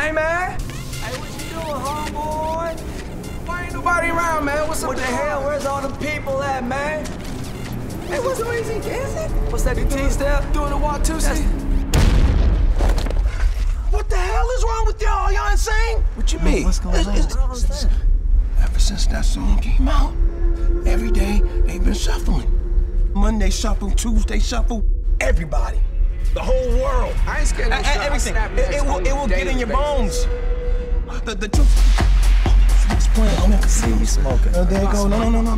Hey, man. Hey, what you doing, homeboy? Why ain't nobody around, man? What's up? What the hell? Where's all the people at, man? Hey, what's the reason dancing? What's that, the T-step? Doing the walk, too, see? What the hell is wrong with y'all? Y'all insane? What you mean? What's going on? Ever since that song came out, every day they've been shuffling. Monday shuffle, Tuesday shuffle, everybody. The whole world. I ain't scared of everything. It will get in your bones. The truth. It's playing. See me smoking. There you go. No.